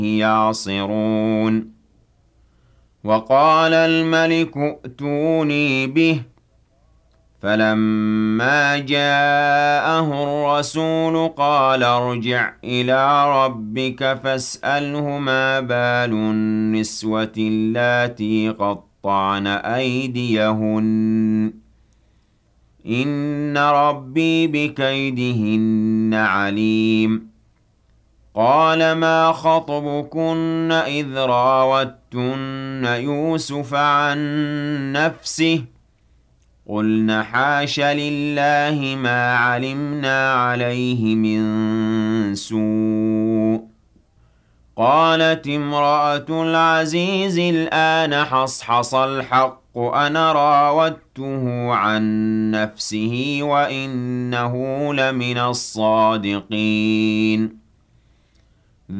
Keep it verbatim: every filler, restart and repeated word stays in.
يعصرون وقال الملك ائتوني به فلما جاءه الرسول قال ارجع إلى ربك فاسأله ما بال النسوة اللاتي قطعن أيديهن إن ربي بكيدهن عليم قال ما خطبكن إذ راوتن يوسف عن نفسه قلن حاش لله ما علمنا عليه من سوء قالت امرأة العزيز الآن حصحص الحق أنا راودته عن نفسه وإنه لمن الصادقين